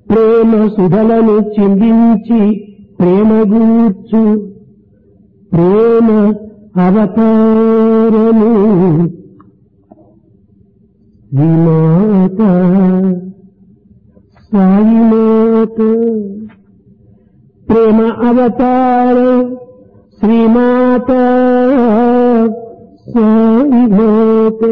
ప్రేమ సుధలను చిందించి ప్రేమగూర్చు ప్రేమ అవతారము విమాత సాయిమాత ప్రేమ అవతారం శ్రీమాత సాయిమాత.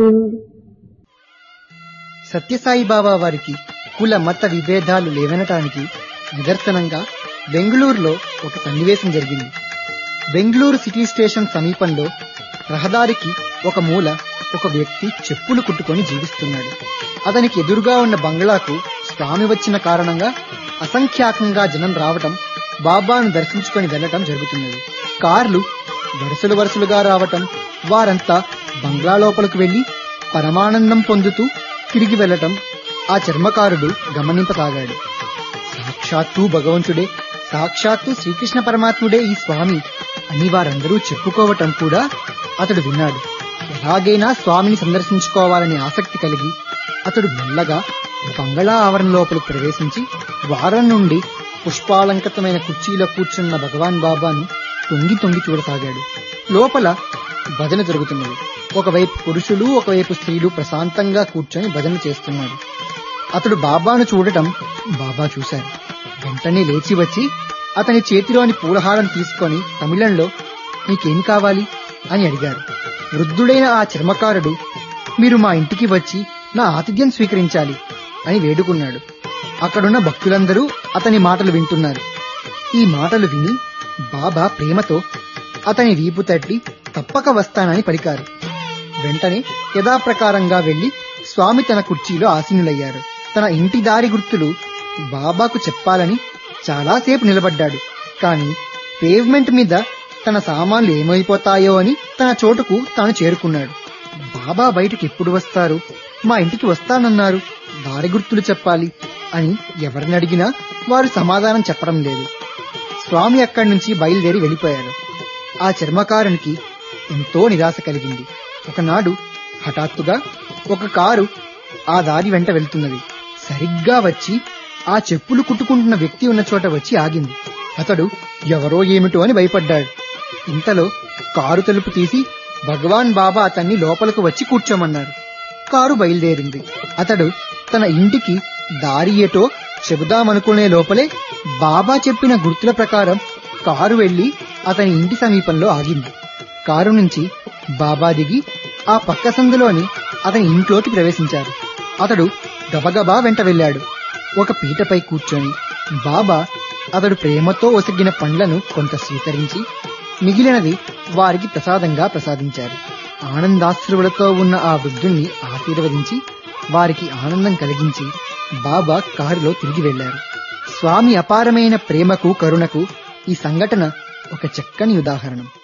సత్యసాయిబాబా వారికి కుల మత విభేదాలు లేవనటానికి నిదర్శనంగా బెంగళూరులో ఒక సన్నివేశం జరిగింది. బెంగళూరు సిటీ స్టేషన్ సమీపంలో రహదారికి ఒక మూల ఒక వ్యక్తి చెప్పులు కుట్టుకొని జీవిస్తున్నాడు. అతనికి ఎదురుగా ఉన్న బంగ్లాకు స్వామి వచ్చిన కారణంగా అసంఖ్యాకంగా జనం రావటం, బాబాను దర్శించుకొని వెళ్లటం జరుగుతున్నది. కార్లు వరుసలు వరుసలుగా రావటం, వారంతా బంగ్లా లోపలకు వెళ్లి పరమానందం పొందుతూ తిరిగి వెళ్లటం ఆ చర్మకారుడు గమనింపసాగాడు. సాక్షాత్తు భగవంతుడే, సాక్షాత్తు శ్రీకృష్ణ పరమాత్ముడే ఈ స్వామి అని వారందరూ చెప్పుకోవటం కూడా అతడు విన్నాడు. ఎలాగైనా స్వామిని సందర్శించుకోవాలనే ఆసక్తి కలిగి అతడు మెల్లగా బంగళా ఆవరణ లోపలికి ప్రవేశించి వారం నుండి పుష్పాలంకృతమైన కుర్చీలో కూర్చున్న భగవాన్ బాబాను తొంగి తొంగి చూడసాగాడు. లోపల భజన జరుగుతున్నది. ఒకవైపు పురుషులు, ఒకవైపు స్త్రీలు ప్రశాంతంగా కూర్చొని భజన చేస్తున్నారు. అతడు బాబాను చూడటం బాబా చూశారు. వెంటనే లేచి వచ్చి అతని చేతిలోని పూలహారం తీసుకొని తమిళంలో "నీకేం కావాలి?" అని అడిగారు. వృద్ధుడైన ఆ చర్మకారుడు "మీరు మా ఇంటికి వచ్చి నా ఆతిథ్యం స్వీకరించాలి" అని వేడుకున్నాడు. అక్కడున్న భక్తులందరూ అతని మాటలు వింటున్నారు. ఈ మాటలు విని బాబా ప్రేమతో అతని వీపు తట్టి తప్పక వస్తానని పలికారు. వెంటనే యథాప్రకారంగా వెళ్లి స్వామి తన కుర్చీలో ఆసీనులయ్యారు. తన ఇంటి దారి గుర్తులు బాబాకు చెప్పాలని చాలాసేపు నిలబడ్డాడు. కాని పేవ్మెంట్ మీద తన సామాన్లు ఏమైపోతాయో అని తన చోటుకు తాను చేరుకున్నాడు. బాబా బయటికి ఎప్పుడు వస్తారు? మా ఇంటికి వస్తానన్నారు, దారి గుర్తులు చెప్పాలి అని ఎవరిని అడిగినా వారు సమాధానం చెప్పడం లేదు. స్వామి అక్కడి నుంచి బయలుదేరి వెళ్లిపోయారు. ఆ చర్మకారునికి ఎంతో నిరాశ కలిగింది. ఒకనాడు హఠాత్తుగా ఒక కారు ఆ దారి వెంట వెళ్తున్నది. సరిగ్గా వచ్చి ఆ చెప్పులు కుట్టుకుంటున్న వ్యక్తి ఉన్న చోట వచ్చి ఆగింది. అతడు ఎవరో ఏమిటో అని భయపడ్డాడు. ఇంతలో కారు తలుపు తీసి భగవాన్ బాబా అతన్ని లోపలకు వచ్చి కూర్చోమన్నారు. కారు బయలుదేరింది. అతడు తన ఇంటికి దారి ఏటో చెబుదామనుకునే లోపలే బాబా చెప్పిన గుర్తుల ప్రకారం కారు వెళ్లి అతని ఇంటి సమీపంలో ఆగింది. కారు నుంచి బాబా దిగి ఆ పక్క సందులోని అతని ఇంట్లోకి ప్రవేశించారు. అతడు గబగబా వెంట వెళ్లాడు. ఒక పీటపై కూర్చొని బాబా అతడు ప్రేమతో ఒసగిన పండ్లను కొంత స్వీకరించి మిగిలినది వారికి ప్రసాదంగా ప్రసాదించారు. ఆనందాశ్రువులతో ఉన్న ఆ వృద్ధుణ్ణి ఆశీర్వదించి వారికి ఆనందం కలిగించి బాబా కారులో తిరిగి వెళ్లారు. స్వామి అపారమైన ప్రేమకు, కరుణకు ఈ సంఘటన ఒక చక్కని ఉదాహరణం.